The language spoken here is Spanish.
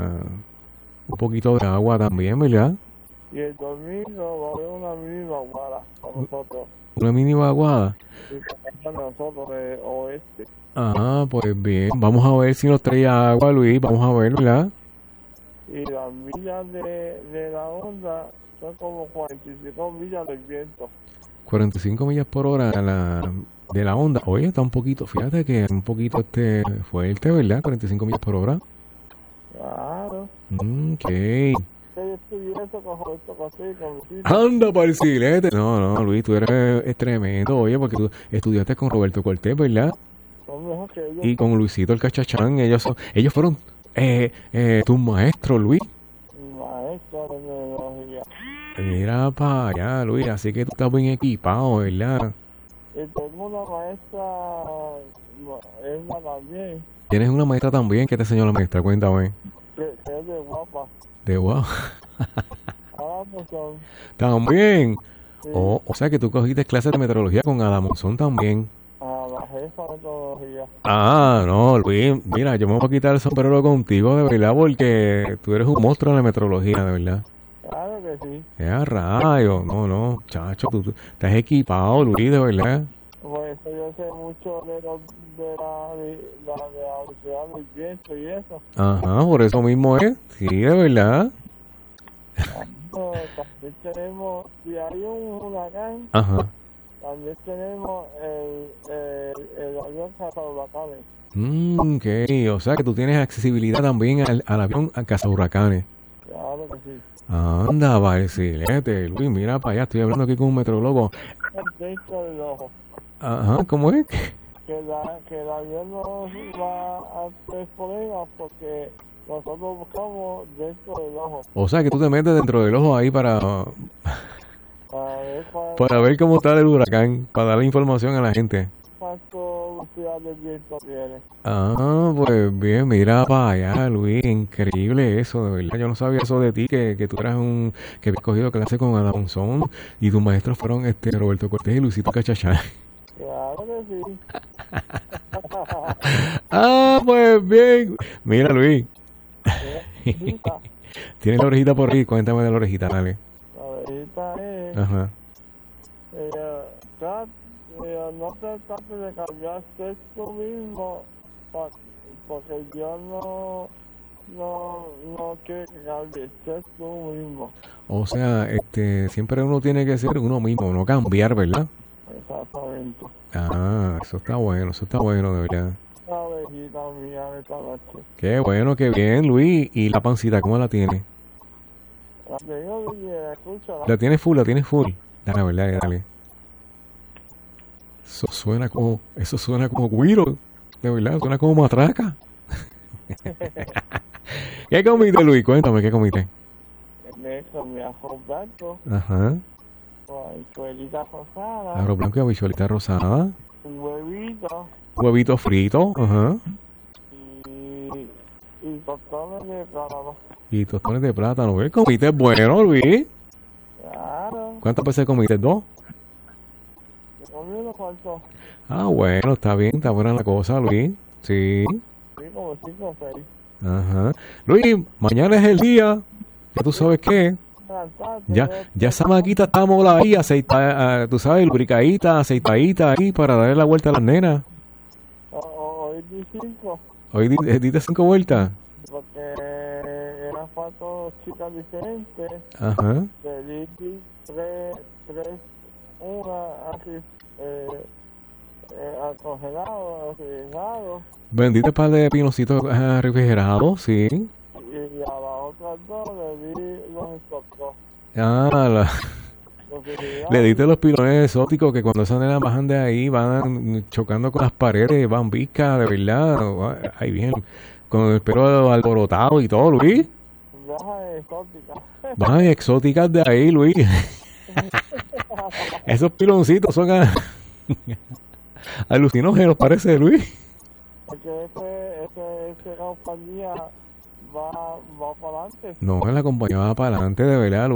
un poquito de agua también, ¿verdad? Y el domingo va a haber una mini vaguada para nosotros. Una mini vaguada. Y para nosotros de oeste. Ah, pues bien. Vamos a ver si nos trae agua, Luis. Vamos a ver, ¿verdad? Y las millas de la onda son como 45 millas del viento. 45 millas por hora de la onda. Oye, está un poquito, fíjate que un poquito fuerte, ¿verdad? 45 millas por hora. Claro. Ok. Yo estudié eso con Roberto Cosí, con Luisito. Anda, parcilete. No, Luis, tú eres tremendo, oye, porque tú estudiaste con Roberto Cortés, ¿verdad? Son mejor que ellos. Y con Luisito el Cachachán, ellos fueron tus maestros, Luis. Maestro de neurología. Mira para allá, Luis, así que tú estás bien equipado, ¿verdad? Y tengo una maestra, ella también, Tienes una maestra también, ¿qué te enseñó la maestra? Cuéntame. que es de guapa. De guau. Ahora pues son, También. sí, O sea que tú cogiste clases de meteorología con Adam Monzón también. a la jefa de neurología. Ah, no, Luis, mira, yo me voy a quitar el sombrero contigo, de verdad, porque tú eres un monstruo en la meteorología, de verdad. Claro que sí. ¡Qué rayo! No, chacho, tú estás equipado, Luis, de verdad. Por eso yo sé mucho de la velocidad del viento y eso. Ajá, por eso mismo es. Sí, de verdad. También tenemos, si hay un huracán, Ajá. también tenemos el avión cazahuracanes. Ok, o sea que tú tienes accesibilidad también al avión a cazahuracanes. Claro que sí. Anda, vacilete, Luis, mira para allá, estoy hablando aquí con un meteorólogo. Dentro del ojo. Ajá, ¿cómo es? Que el avión no va a tener problemas porque nosotros buscamos dentro del ojo O sea que tú te metes dentro del ojo ahí para para ver ver cómo está el huracán, para darle información a la gente. cuánto velocidad del viento tiene. Ah, pues bien, mira para allá, Luis, increíble eso, de verdad. Yo no sabía eso de ti, que tú eras que habías cogido clase con Adam Monzón y tus maestros fueron Roberto Cortés y Luisito Cachachán. Claro que sí. Ah, pues bien. Mira, Luis, Orejita. tienes la orejita por ahí, cuéntame de la orejita, dale. La orejita es, Ajá. no se trate de cambiar sexo mismo porque yo no quiero que cambie sexo mismo. O sea, siempre uno tiene que ser uno mismo, no cambiar, ¿verdad? Exactamente. Ah, eso está bueno, de verdad. La orejita mía de esta noche. Qué bueno, qué bien, Luis. ¿Y la pancita, cómo la tiene? La tengo bien, escúchala. ¿La tienes full? Dale, verdad, dale. Eso suena como güiro, de verdad, suena como matraca. ¿Qué comiste, Luis? Cuéntame, ¿qué comiste? Me comí arroz blanco Ajá. con habichuelita rosada, Arroz blanco y habichuelita rosada. un huevito Huevito frito, ajá. y tostones de plátano. Y tostones de plátano. ¿Qué comiste? Bueno, Luis. Claro, ¿Cuántas veces comiste? ¿2? me comí unos cuantos, Ah, bueno, está bien, está buena la cosa, Luis. Sí. sí, como 5 o 6. Ajá. Luis, mañana es el día. Ya tú sabes qué. Ya esa maquita está mola ahí, aceitada, tú sabes, lubricadita, aceitadita ahí para darle la vuelta a las nenas. Hoy di 5 Hoy diste 5 vueltas. porque eran 4 chicas diferentes. Ajá. Le di 3, una así, al congelado, refrigerado, Vendiste par de pinocitos refrigerados, sí. y a las otras 2 le di los exóticos. Ah, Los le refrigerados, diste los pilones exóticos que cuando esas nenas bajan de ahí van chocando con las paredes, van viscas, de verdad. Ahí bien, con el pelo alborotado y todo, Luis. bajas exóticas. Bajan exóticas de ahí, Luis. Esos piloncitos son alucinógenos, parece, Luis. Porque esa compañía va para adelante. No, la compañía va para adelante, de verdad, Luis.